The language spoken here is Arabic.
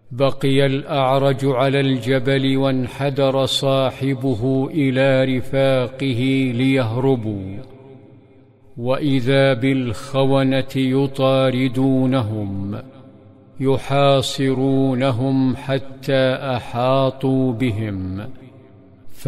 بقي الأعرج على الجبل وانحدر صاحبه إلى رفاقه ليهربوا، وإذا بالخونة يطاردونهم يحاصرونهم حتى أحاطوا بهم.